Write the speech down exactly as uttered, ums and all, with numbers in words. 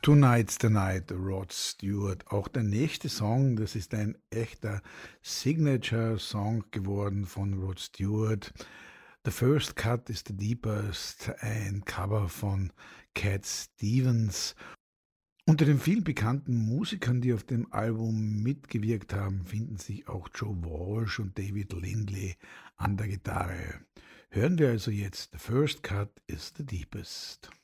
Tonight's the Night, Rod Stewart. Auch der nächste Song, das ist ein echter Signature-Song geworden von Rod Stewart. The First Cut is the Deepest, ein Cover von Cat Stevens. Unter den vielen bekannten Musikern, die auf dem Album mitgewirkt haben, finden sich auch Joe Walsh und David Lindley an der Gitarre. Hören wir also jetzt The First Cut is the Deepest.